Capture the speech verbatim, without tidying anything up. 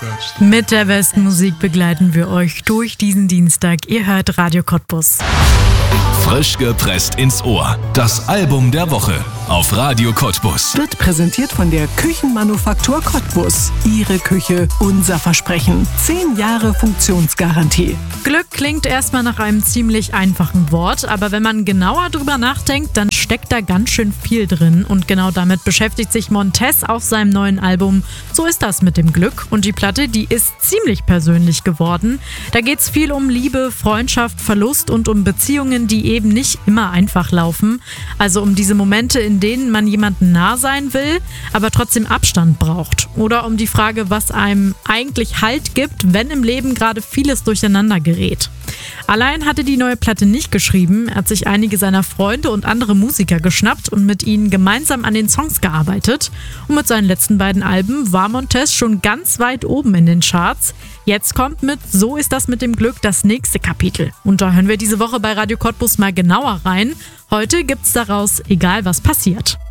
Mit der besten Musik begleiten wir euch durch diesen Dienstag. Ihr hört Radio Cottbus. Frisch gepresst ins Ohr. Das Album der Woche auf Radio Cottbus. Wird präsentiert von der Küchenmanufaktur Cottbus. Ihre Küche, unser Versprechen. Zehn Jahre Funktionsgarantie. Glück klingt erstmal nach einem ziemlich einfachen Wort, aber wenn man genauer drüber nachdenkt, dann steckt da ganz schön viel drin. Und genau damit beschäftigt sich Montez auf seinem neuen Album So ist das mit dem Glück. Und die Platte, die ist ziemlich persönlich geworden. Da geht's viel um Liebe, Freundschaft, Verlust und um Beziehungen, die eben nicht immer einfach laufen. Also um diese Momente, in denen man jemandem nah sein will, aber trotzdem Abstand braucht. Oder um die Frage, was einem eigentlich Halt gibt, wenn im Leben gerade vieles durcheinander gerät. Allein hatte die neue Platte nicht geschrieben. Er hat sich einige seiner Freunde und andere Musiker geschnappt und mit ihnen gemeinsam an den Songs gearbeitet. Und mit seinen letzten beiden Alben war Montez schon ganz weit oben in den Charts. Jetzt kommt mit So ist das mit dem Glück das nächste Kapitel. Und da hören wir diese Woche bei Radio Cottbus mal genauer rein. Heute gibt's daraus Egal was passiert.